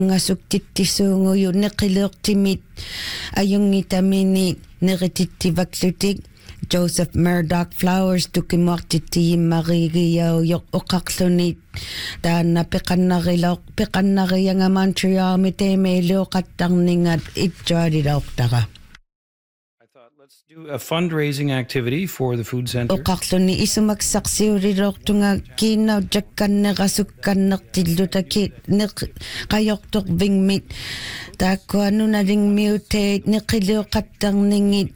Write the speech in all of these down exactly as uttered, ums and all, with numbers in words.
ngasuktittisuunguyu neqileertimit ayungitamini neritittivaklutik Joseph Murdoch Flowers tukimuartittiyimmarigiyauyuq uqarlunit taanna peqannariloq peqannarianga Montreal miteemeiluoqattarningat itsualilauqtara. Let's do a fundraising activity for the food center. Oqarluni isumaksarsiulilortunga kiinau jakkanneqasukkannertillutaki neq qayortoq vingmit taakkuanunalingmiuteet neqiliuqattarningit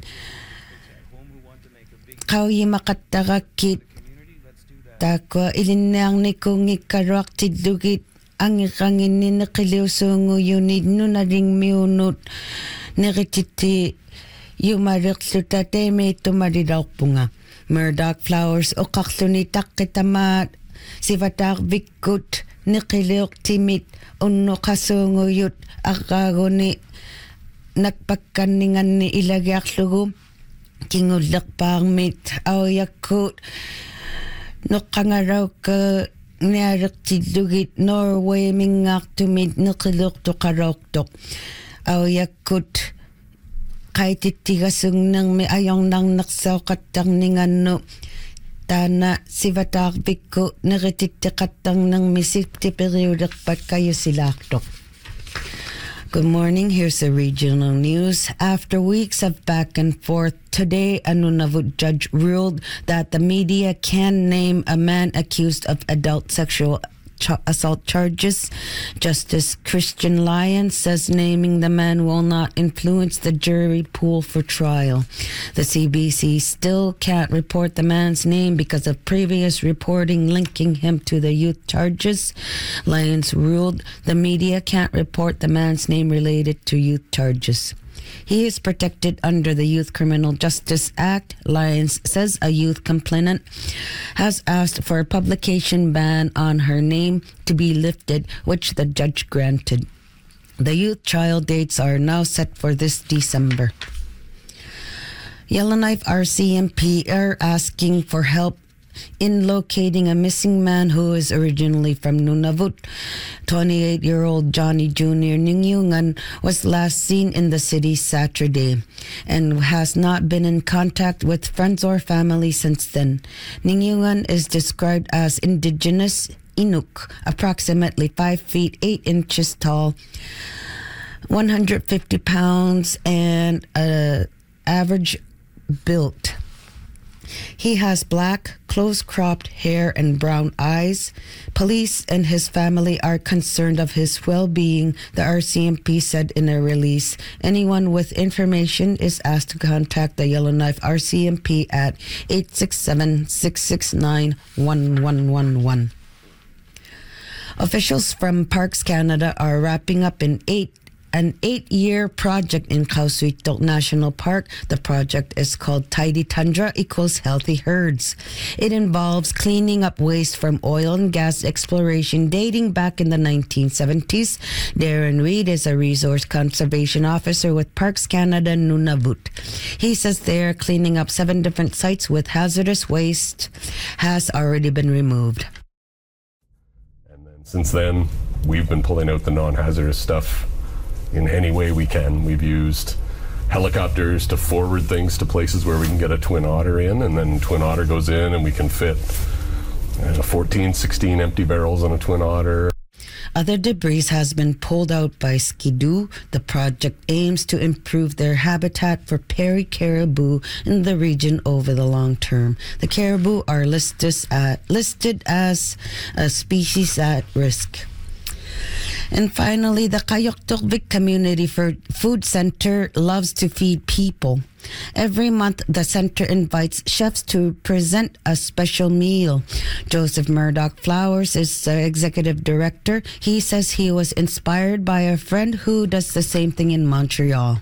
qauyimaqattarakkit taakkua ilinniarnikungikkaluartillugit angiqanginni neqiliusuunguyunit nunalingmiunut nerititti Yumarirluta teemeittumalilauqpunga. Murdoch Flowers oqarluni taqqitamaat sivataarvikkut neqiliuqtimit unnoqasuunguyut arraaguni nakpakkanninganni ilagiarlugu kingullerpaarmit auyakkuut noqqangarauka nialertillugit Norway mingaartumit neqiliuqtuqalauqtoq auyakkut qaitittigasungnermi ajornarnersauqattarningannu taana sivataarpikku nerititteqattarnermi sittiperiulerpat kayusilaartoq. Good morning, here's the regional news. After weeks of back and forth, today a Nunavut judge ruled that the media can name a man accused of adult sexual Ch- assault charges. Justice Christian Lyon says naming the man will not influence the jury pool for trial. The C B C still can't report the man's name because of previous reporting linking him to the youth charges. Lyons ruled the media can't report the man's name related to youth charges. He is protected under the Youth Criminal Justice Act. Lyons says a youth complainant has asked for a publication ban on her name to be lifted, which the judge granted. The youth trial dates are now set for this December. Yellowknife R C M P are asking for help in locating a missing man who is originally from Nunavut. twenty-eight-year-old Johnny Junior Ningyungan was last seen in the city Saturday and has not been in contact with friends or family since then. Ningyungan is described as indigenous Inuk, approximately five feet eight inches tall, one hundred fifty pounds, and uh, average built. He has black, close-cropped hair and brown eyes. Police and his family are concerned of his well-being, the R C M P said in a release. Anyone with information is asked to contact the Yellowknife R C M P at eight six seven, six six nine, one one one one. Officials from Parks Canada are wrapping up an eight An eight-year project in Kausuito National Park. The project is called Tidy Tundra Equals Healthy Herds. It involves cleaning up waste from oil and gas exploration dating back in the nineteen seventies. Darren Reed is a resource conservation officer with Parks Canada Nunavut. He says they're cleaning up seven different sites with hazardous waste has already been removed. And then since then, we've been pulling out the non-hazardous stuff in any way we can. We've used helicopters to forward things to places where we can get a Twin Otter in, and then Twin Otter goes in and we can fit uh, fourteen, sixteen empty barrels on a Twin Otter. Other debris has been pulled out by Ski-Doo. The project aims to improve their habitat for prairie caribou in the region over the long term. The caribou are listed, uh, listed as a species at risk. And finally, the Qayoktorvik Community Food Center loves to feed people. Every month, the center invites chefs to present a special meal. Joseph Murdoch Flowers is the executive director. He says he was inspired by a friend who does the same thing in Montreal.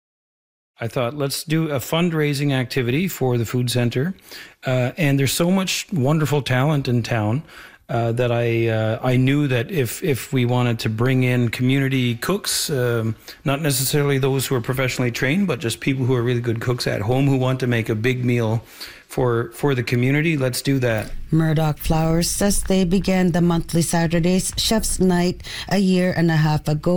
I thought, let's do a fundraising activity for the food center. Uh, and there's so much wonderful talent in town. Uh, that I uh, I knew that if if we wanted to bring in community cooks, um, not necessarily those who are professionally trained, but just people who are really good cooks at home who want to make a big meal for for the community, let's do that. Murdoch Flowers says they began the monthly Saturdays Chef's Night a year and a half ago.